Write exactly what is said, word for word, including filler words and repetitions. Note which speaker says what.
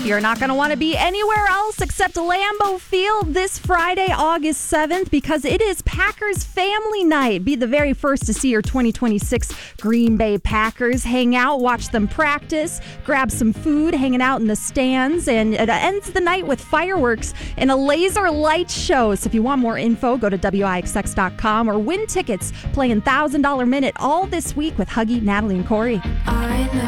Speaker 1: You're not going to want to be anywhere else except Lambeau Field this Friday, August seventh, because it is Packers Family Night. Be the very first to see your twenty twenty-six Green Bay Packers. Hang out, watch them practice, grab some food, hanging out in the stands, and it ends the night with fireworks and a laser light show. So if you want more info, go to W I X X dot com or win tickets playing one thousand dollars Minute all this week with Huggy, Natalie, and Corey. I know.